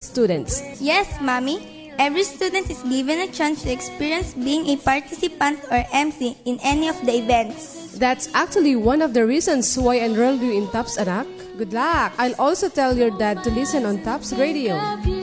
students. Yes, Mommy. Every student is given a chance to experience being a participant or MC in any of the events. That's actually one of the reasons why I enrolled you in TOPS, anak. Good luck! I'll also tell your dad to listen on TOPS Radio.